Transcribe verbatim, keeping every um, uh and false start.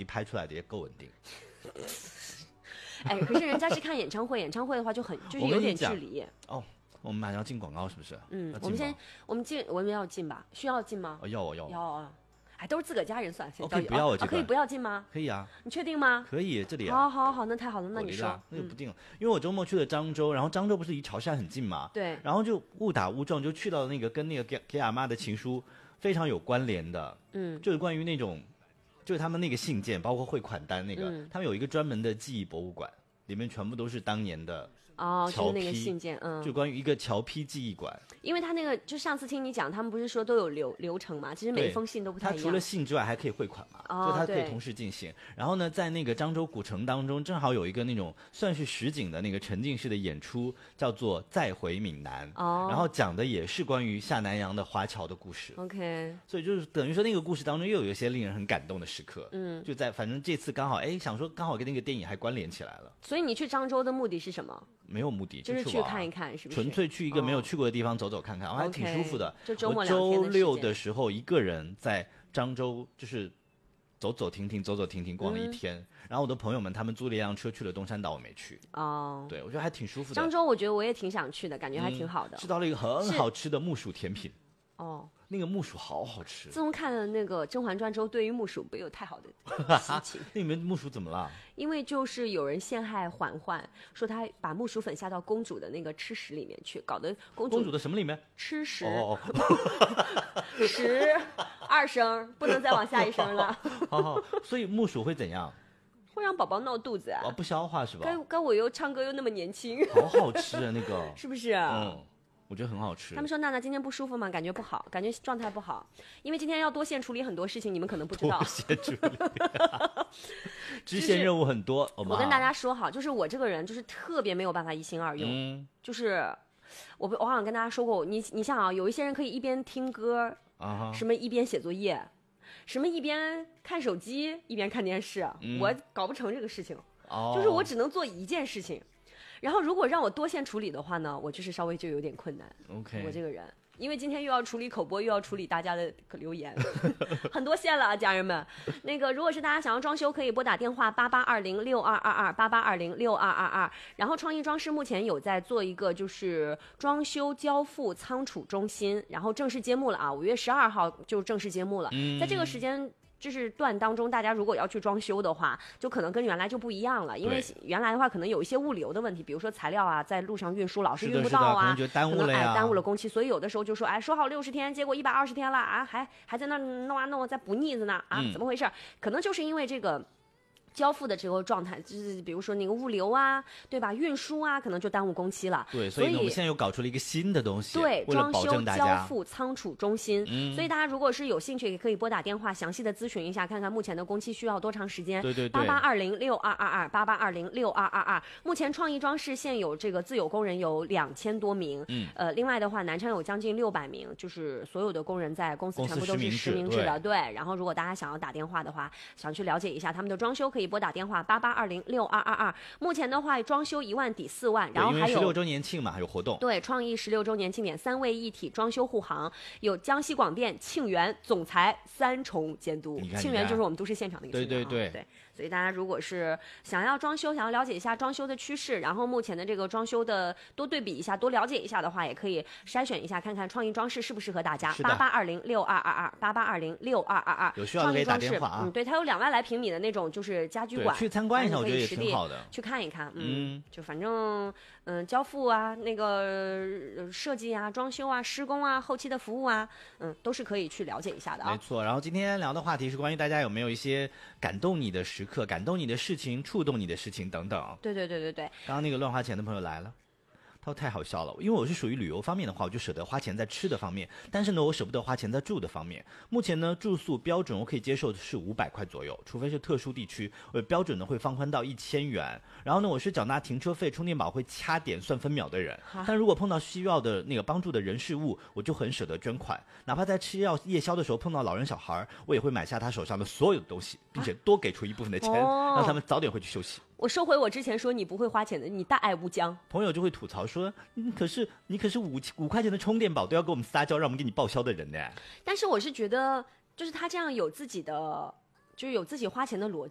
机拍出来的也够稳定。 哎，可是人家是看演唱会，演唱会的话就很就是有点距离。 哦，我们马上要进广告是不是？ 嗯，我们先我们进我们要进吧？需要进吗？ 哦，要我要我。 要啊。哎，都是自个儿家人算，先可以不要我这个、 啊、可以不要进吗？ 可以啊， 你确定吗？ 可以，这里、啊。 好好好，那太好了，那你说。 那就不定了、嗯，因为我周末去了漳州，然后漳州不是离潮汕很近嘛， 对， 然后就误打误撞就去到那个跟那个给给阿妈的情书非常有关联的，嗯，就是关于那种，就是他们那个信件，包括汇款单那个，嗯、他们有一个专门的记忆博物馆，里面全部都是当年的。 哦，就是那个信件，嗯， 就关于一个侨批记忆馆， 因为他那个就上次听你讲，他们不是说都有流流程嘛，其实每一封信都不太一样。 它除了信之外，还可以汇款嘛， 哦、 就它可以同时进行。然后呢，在那个漳州古城当中，正好有一个那种算是实景的那个沉浸式的演出，叫做《再回闽南》，哦，然后讲的也是关于下南洋的华侨的故事。 OK， 所以就是等于说那个故事当中又有一些令人很感动的时刻。嗯，就在反正这次刚好哎想说刚好跟那个电影还关联起来了。 所以你去漳州的目的是什么？ 没有目的， 就是去看一看，是不是？ 纯粹去一个没有去过的地方走走看看，哦、还挺舒服的。 就周末我周六的时候一个人在漳州，就是走走停停，走走停停逛了一天。嗯、然后我的朋友们他们租了一辆车去了东山岛，我没去。哦，对，我觉得还挺舒服的。 漳州我觉得我也挺想去的，感觉还挺好的。 嗯、吃到了一个很好吃的木薯甜品。 哦， 那个木薯好好吃。 自从看了那个《甄嬛传》之后，对于木薯没有太好的心情。 那里面木薯怎么了？ 因为就是有人陷害嬛嬛，说他把木薯粉下到公主的那个吃食里面去，搞得公主公主的什么里面？ 吃食。 哦， 十二声不能再往下一声了。 好好，所以木薯会怎样？ 会让宝宝闹肚子啊！ 哦，不消化是吧？ 跟跟我又唱歌又那么年轻， 好好吃啊那个， 是不是啊？ 嗯。我觉得很好吃。 他们说娜娜今天不舒服吗？感觉不好，感觉状态不好，因为今天要多线处理很多事情，你们可能不知道。 多线处理，支线任务很多。 就是、我跟大家说好，就是我这个人就是特别没有办法一心二用，嗯、就是我我好像跟大家说过，你你像啊，有一些人可以一边听歌，啊、什么一边写作业，什么一边看手机一边看电视，嗯、我搞不成这个事情，哦、就是我只能做一件事情。然后如果让我多线处理的话呢，我就是稍微就有点困难。 OK， 我这个人，因为今天又要处理口播，又要处理大家的留言，很多线了啊，家人们。那个如果是大家想要装修，可以拨打电话八八二零六二二二八八二零六二二二。然后创意装饰目前有在做一个就是装修交付仓储中心，然后正式揭幕了啊，五月十二号就正式揭幕了。嗯、在这个时间。就是段当中，大家如果要去装修的话，就可能跟原来就不一样了，因为原来的话可能有一些物流的问题，比如说材料啊，在路上运输老是运不到啊， 可能觉得耽误了呀， 可能哎耽误了工期，所以有的时候就说哎说好六十天，结果一百二十天了啊，还还在那弄啊弄，在补腻子呢啊，嗯、怎么回事？可能就是因为这个。交付的这个状态，就是比如说那个物流啊，对吧？运输啊，可能就耽误工期了。 对，所以呢，我们现在又搞出了一个新的东西， 对， 为了保证大家装修交付仓储中心。嗯，所以大家如果是有兴趣，也可以拨打电话详细的咨询一下，看看目前的工期需要多长时间。 对对对， 八八二零六二二二八八二零六二二二。目前创意装饰现有这个自有工人有两千多名，嗯，呃，另外的话，南昌有将近六百名，就是所有的工人在公司全部都是实名制的。对，然后如果大家想要打电话的话，想去了解一下他们的装修，可以拨打电话八。八二零六二二二，目前的话装修一万抵四万，然后还有十六周年庆嘛，还有活动。 对，创意十六周年庆典，三位一体装修护航，有江西广电、庆元总裁三重监督。庆元就是我们都市现场的一个庆元。 对对对对。所以大家如果是想要装修，想要了解一下装修的趋势，然后目前的这个装修的多对比一下，多了解一下的话，也可以筛选一下，看看创意装饰适不适合大家。八八二零六二二二八八二零六二二二， 有需要的可以打电话啊。 嗯，对，它有两万来平米的那种就是家居馆， 去参观一下，我觉得也挺好的， 去看一看。嗯，嗯就反正嗯，交付啊，那个设计啊，装修啊，施工啊，后期的服务啊，嗯，都是可以去了解一下的啊。 没错。然后今天聊的话题是关于大家有没有一些感动你的时刻，感动你的事情，触动你的事情等等。 对对对对对。 刚刚那个乱花钱的朋友来了。他说太好笑了，因为我是属于旅游方面的话，我就舍得花钱在吃的方面，但是呢，我舍不得花钱在住的方面。目前呢，住宿标准我可以接受的是五百块左右，除非是特殊地区，我的标准呢会放宽到一千元。然后呢，我是缴纳停车费、充电宝会掐点算分秒的人，但如果碰到需要的那个帮助的人事物，我就很舍得捐款，哪怕在吃药夜宵的时候碰到老人小孩，我也会买下他手上的所有的东西，并且多给出一部分的钱，哦、让他们早点回去休息。 我收回我之前说你不会花钱的，你大爱无疆。 朋友就会吐槽说，嗯、可是你可是五五块钱的充电宝都要给我们撒娇，让我们给你报销的人呢。 但是我是觉得，就是他这样有自己的，就是有自己花钱的逻